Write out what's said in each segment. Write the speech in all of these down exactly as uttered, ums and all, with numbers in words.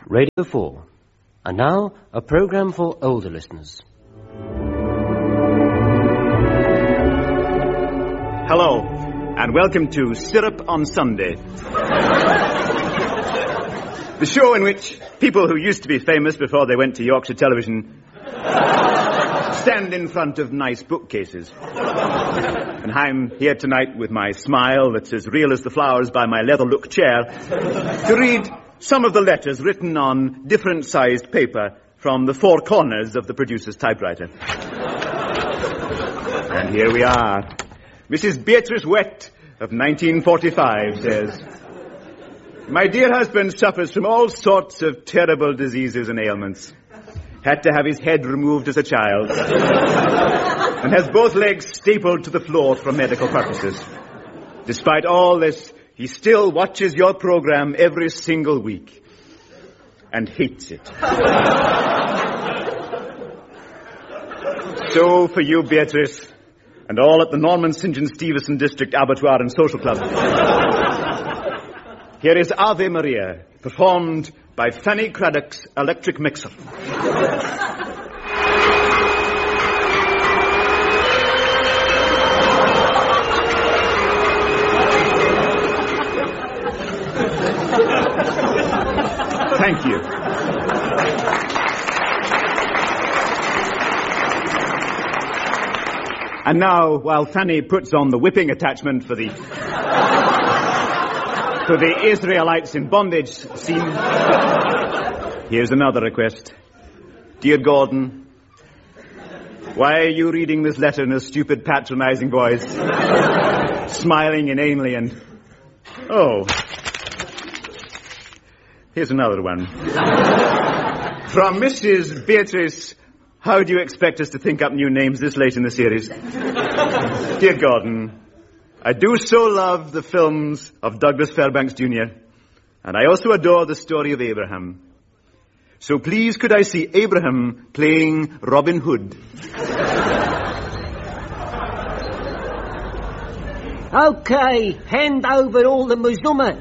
Radio four. And now, a program for older listeners. Hello, and welcome to Syrup on Sunday. The show in which people who used to be famous before they went to Yorkshire Television stand in front of nice bookcases. And I'm here tonight with my smile that's as real as the flowers by my leather-look chair to read some of the letters written on different-sized paper from the four corners of the producer's typewriter. And here we are. Missus Beatrice Wett of nineteen forty-five says, "My dear husband suffers from all sorts of terrible diseases and ailments. Had to have his head removed as a child. And has both legs stapled to the floor for medical purposes. Despite all this, he still watches your program every single week. And hates it." So for you, Beatrice, and all at the Norman Saint John Stevenson District Abattoir and Social Club, here is Ave Maria, performed by Fanny Craddock's electric mixer. Thank you. And now, while Fanny puts on the whipping attachment for the for the Israelites in bondage scene, here's another request. Dear Gordon, why are you reading this letter in a stupid, patronizing voice, smiling inanely and... Oh... Here's another one. From Missus Beatrice, how do you expect us to think up new names this late in the series? Dear Gordon, I do so love the films of Douglas Fairbanks Junior, and I also adore the story of Abraham. So please could I see Abraham playing Robin Hood? Okay, hand over all the Muslims.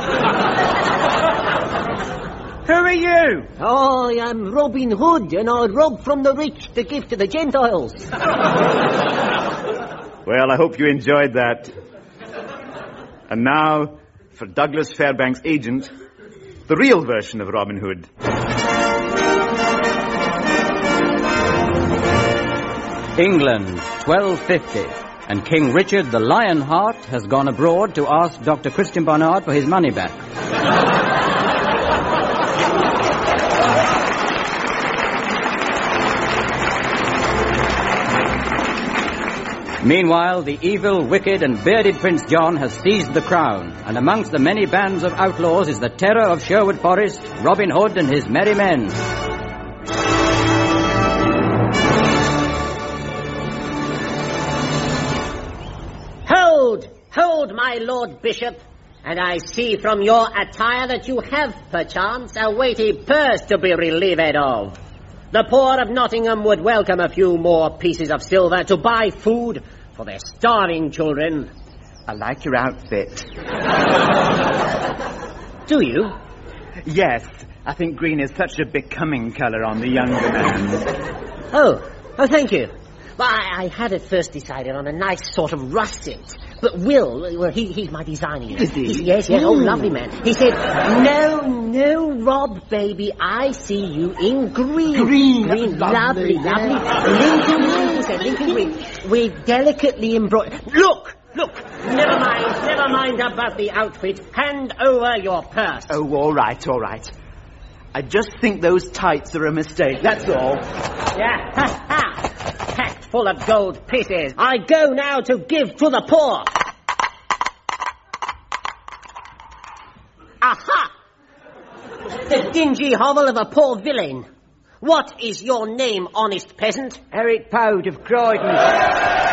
Who are you? Oh, I am Robin Hood, and I rob from the rich to give to the Gentiles. Well, I hope you enjoyed that. And now, for Douglas Fairbanks' agent, the real version of Robin Hood. England, twelve fifty, and King Richard the Lionheart has gone abroad to ask Doctor Christian Barnard for his money back. Meanwhile, the evil, wicked, and bearded Prince John has seized the crown, and amongst the many bands of outlaws is the terror of Sherwood Forest, Robin Hood and his merry men. Hold, hold, my Lord Bishop, and I see from your attire that you have, perchance, a weighty purse to be relieved of. The poor of Nottingham would welcome a few more pieces of silver to buy food for their starving children. I like your outfit. Do you? Yes, I think green is such a becoming colour on the younger man. Oh, oh, thank you. Well, I, I had at first decided on a nice sort of russet. But Will, well, he, he's my designer. Is he? He's, yes, yes, oh, lovely man. He said, no, no, Rob, baby, I see you in green. Green. Green, Lovely, lovely, lovely. Lincoln green, he said, Lincoln green. With delicately embroidered... Look, look, never mind, never mind about the outfit. Hand over your purse. Oh, all right, all right. I just think those tights are a mistake, that's all. Yeah, ha, ha. Packed full of gold pieces. I go now to give to the poor. Aha! The dingy hovel of a poor villain. What is your name, honest peasant? Eric Powd of Croydon.